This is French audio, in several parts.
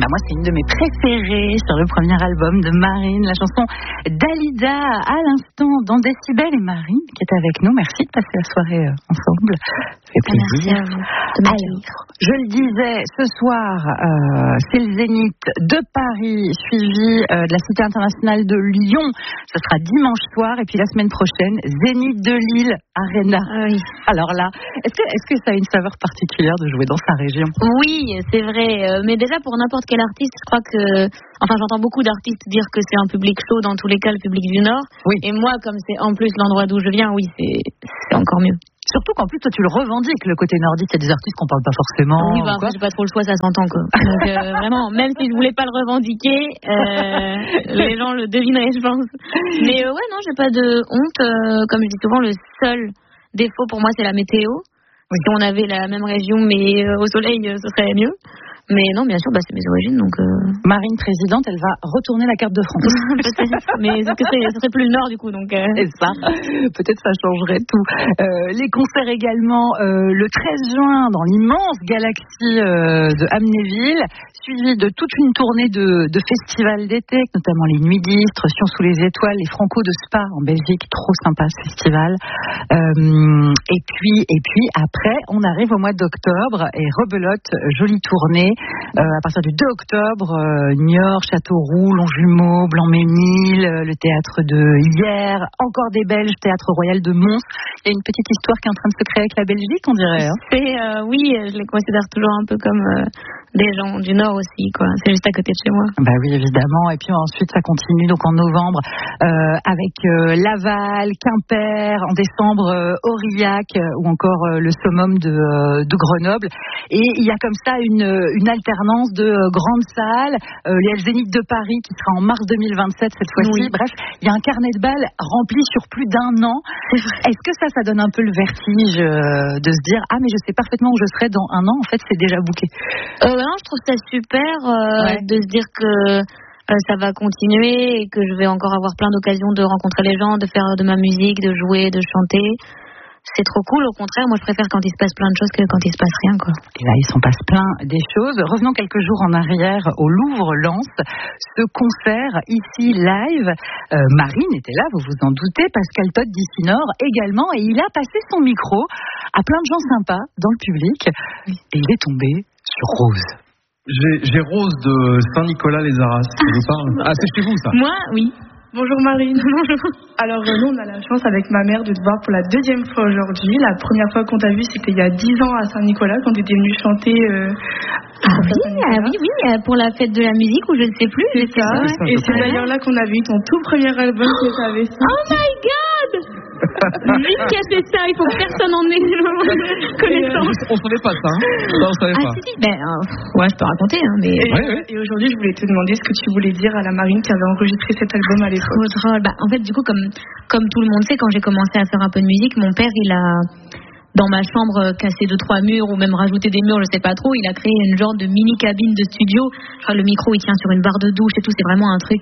moi, c'est une de mes préférées sur le premier album de Marine, la chanson Dalida, à l'instant dans Décibel. Et Marine, qui est avec nous, merci de passer la soirée ensemble. Ça fait plaisir. Merci à vous de m'accueillir. Je le disais, ce soir, c'est le Zénith de Paris, suivi de la Cité internationale de Lyon. Ce sera dimanche soir. Et puis la semaine prochaine, Zénith de Lille, Arena. Oui. Alors là, est-ce que ça a une saveur particulière de jouer dans sa région ? Oui, c'est vrai. Mais déjà, pour n'importe quel artiste, je crois que... Enfin, j'entends beaucoup d'artistes dire que c'est un public chaud, dans tous les cas, le public du Nord. Oui. Et moi, comme c'est en plus l'endroit d'où je viens, oui, c'est encore mieux. Surtout qu'en plus, toi, tu le revendiques, le côté nordiste. Il y a des artistes qu'on parle pas forcément. Oui, bah, j'ai pas trop le choix, ça s'entend, quoi. Donc, vraiment, même si je voulais pas le revendiquer, les gens le devineraient, je pense. Mais ouais, non, j'ai pas de honte. Comme je dis souvent, le seul défaut pour moi, c'est la météo. Oui. Si on avait la même région, mais au soleil, ce serait mieux. Mais non, bien sûr, c'est mes origines, donc... Marine présidente, elle va retourner la carte de France. Peut-être, mais ce serait plus le Nord, du coup, donc... C'est ça, peut-être ça changerait tout. Les concerts également, le 13 juin, dans l'immense galaxie de Amnéville, suivi de toute une tournée de festivals d'été, notamment les Nuits d'Istres, Sion sous les étoiles, les Franco de Spa en Belgique, trop sympa ce festival. Et puis après, on arrive au mois d'octobre, et rebelote, jolie tournée, à partir du 2 octobre, Niort, Châteauroux, Longjumeau, Blanc-Ménil, le théâtre de Hyères, encore des Belges, théâtre royal de Mons. Il y a une petite histoire qui est en train de se créer avec la Belgique, on dirait. Hein. Oui, je les considère toujours un peu comme des gens du Nord aussi, quoi. C'est juste à côté de chez moi. Bah oui, évidemment. Et puis ensuite, ça continue donc en novembre avec Laval, Quimper, en décembre Aurillac ou encore le summum de Grenoble. Et il y a comme ça une alternance de grandes salles. Il y a le Zénith de Paris qui sera en mars 2027 cette fois-ci. Oui. Bref, il y a un carnet de balles rempli sur plus d'1 an. Est-ce que ça donne un peu le vertige de se dire ah mais je sais parfaitement où je serai dans 1 an, en fait c'est déjà booké. Non, je trouve ça super de se dire que ça va continuer et que je vais encore avoir plein d'occasions de rencontrer les gens, de faire de ma musique, de jouer, de chanter. C'est trop cool, au contraire, moi je préfère quand il se passe plein de choses que quand il se passe rien, quoi. Et là, il s'en passe plein des choses. Revenons quelques jours en arrière au Louvre-Lens. Ce concert ici live, Marine était là, vous vous en doutez, Pascal Todt d'Ici Nord également, et il a passé son micro à plein de gens sympas dans le public, et il est tombé sur Rose. J'ai Rose de Saint-Nicolas-les-Arras, ça vous parle ? Ah, c'est chez vous ça ? Moi, oui. Bonjour Marine. Bonjour. Alors nous on a la chance avec ma mère de te voir pour la 2e fois aujourd'hui. La première fois qu'on t'a vu c'était il y a 10 ans à Saint-Nicolas quand tu étais venue chanter oui, pour la fête de la musique ou je ne sais plus. C'est ça. Et c'est d'ailleurs là qu'on a vu ton tout premier album que tu avais fait. Oh my god. Lui qui a fait ça, il faut que personne en ait connaissance. On savait pas ça, hein ? Ça, on savait pas. Si, ouais, je peux raconter, hein, mais... Et aujourd'hui, je voulais te demander ce que tu voulais dire à la Marine qui avait enregistré cet album à l'époque. Trop drôle. En fait, du coup, comme tout le monde sait, quand j'ai commencé à faire un peu de musique, mon père, il a... dans ma chambre, cassé 2-3 murs ou même rajouté des murs, je sais pas trop. Il a créé une genre de mini cabine de studio. Je crois que le micro il tient sur une barre de douche et tout. C'est vraiment un truc.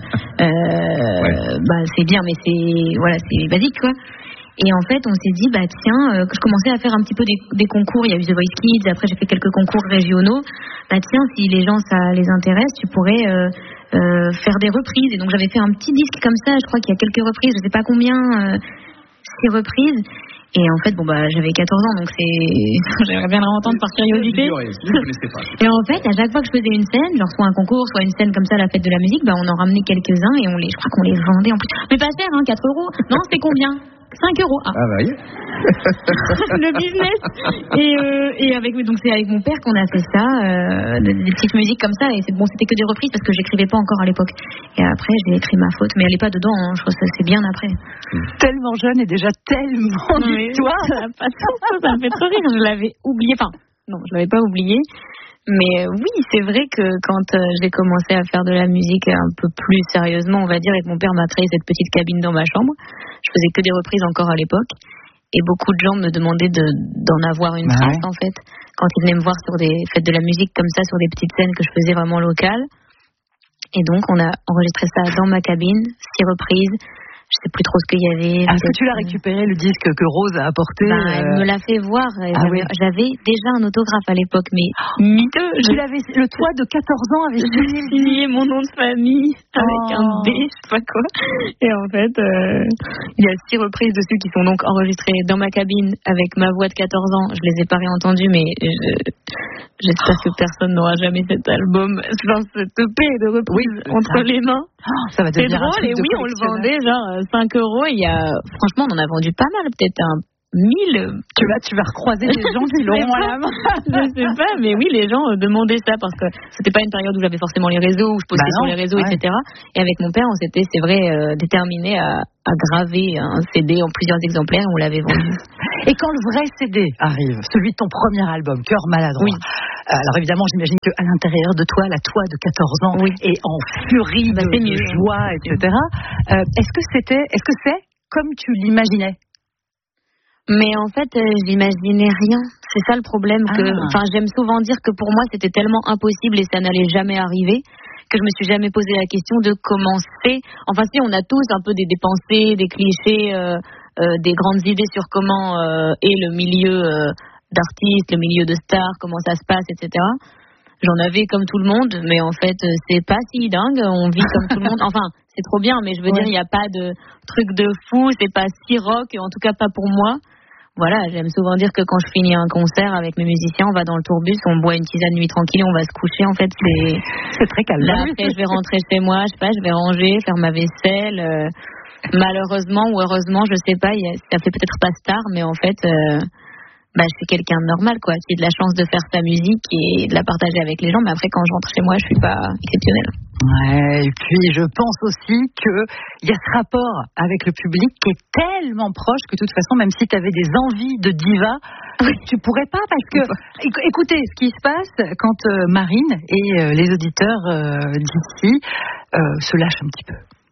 C'est bien, mais c'est basique quoi. Et en fait, on s'est dit tiens, que je commençais à faire un petit peu des concours. Il y a eu The Voice Kids. Après, j'ai fait quelques concours régionaux. Tiens, si les gens ça les intéresse, tu pourrais faire des reprises. Et donc j'avais fait un petit disque comme ça. Je crois qu'il y a quelques reprises. Je sais pas combien 6 reprises. Et en fait, j'avais 14 ans, donc j'aimerais bien le entendre par curiosité. Et en fait, à chaque fois que je faisais une scène, genre soit un concours, soit une scène comme ça, la fête de la musique, on en ramenait quelques-uns et je crois qu'on les vendait en plus. Mais pas cher, 4 euros. Non, c'est combien ? 5 euros. Ah bah oui. Le business. Et donc c'est avec mon père qu'on a fait ça, des petites musiques comme ça. Et c'était que des reprises parce que j'écrivais pas encore à l'époque. Et après, j'ai écrit Ma Faute, mais elle est pas dedans. Hein, je crois que c'est bien après. Tellement jeune et déjà tellement d'histoire. Ça me fait trop rire. Je l'avais oublié. Enfin, non, je l'avais pas oublié. Mais oui, c'est vrai que quand j'ai commencé à faire de la musique un peu plus sérieusement, on va dire, et que mon père m'a créé cette petite cabine dans ma chambre, je faisais que des reprises encore à l'époque. Et beaucoup de gens me demandaient d'en avoir une trace, en fait. Quand ils venaient me voir sur des fêtes de la musique comme ça, sur des petites scènes que je faisais vraiment locales. Et donc, on a enregistré ça dans ma cabine, 6 reprises. Je sais plus trop ce qu'il y avait. Est-ce que tu l'as récupéré, le disque que Rose a apporté? Elle me l'a fait voir. J'avais déjà un autographe à l'époque, mais miteux. Le toit de 14 ans avait signé mon nom de famille avec un B, je sais pas quoi. Et en fait, il y a 6 reprises dessus qui sont donc enregistrées dans ma cabine avec ma voix de 14 ans. Je les ai pas réentendues, mais j'espère que personne n'aura jamais cet album, cette EP de reprise entre les mains. Ça va devenir drôle, et oui, on le vendait genre 5 €. Franchement, on en a vendu pas mal, peut-être 1000. Tu vas recroiser des gens qui l'auront à la main. Je sais pas, mais oui, les gens demandaient ça parce que c'était pas une période où j'avais forcément les réseaux, où je postais sur les réseaux, etc. Et avec mon père, on s'était, c'est vrai, déterminé à graver un CD en plusieurs exemplaires, on l'avait vendu. Et quand le vrai CD arrive, celui de ton premier album, Cœur maladroit, alors évidemment, j'imagine qu'à l'intérieur de toi, la toi de 14 ans est en furie de joie, etc. Est-ce que c'est comme tu l'imaginais? Mais en fait, j'imaginais rien. C'est ça le problème. J'aime souvent dire que pour moi, c'était tellement impossible et ça n'allait jamais arriver que je me suis jamais posé la question de commencer. Enfin, si, on a tous un peu des pensées, des clichés, des grandes idées sur comment est le milieu d'artistes, le milieu de stars, comment ça se passe, etc. J'en avais comme tout le monde, mais en fait, c'est pas si dingue. On vit comme tout le monde. Enfin, c'est trop bien, mais je veux dire, il n'y a pas de truc de fou, c'est pas si rock, en tout cas pas pour moi. Voilà, j'aime souvent dire que quand je finis un concert avec mes musiciens, on va dans le tourbus, on boit une tisane nuit tranquille, on va se coucher. En fait, c'est très calme. Là, après, je vais rentrer chez moi, je sais pas, je vais ranger, faire ma vaisselle. Malheureusement ou heureusement, je sais pas, ça fait peut-être pas star, mais en fait, je suis quelqu'un de normal, quoi, qui a de la chance de faire sa musique et de la partager avec les gens. Mais après, quand je rentre chez moi, je suis pas exceptionnelle. Ouais, et puis je pense aussi qu'il y a ce rapport avec le public qui est tellement proche que de toute façon, même si tu avais des envies de diva, tu pourrais pas, parce que écoutez ce qui se passe quand Marine et les auditeurs d'ici se lâchent un petit peu.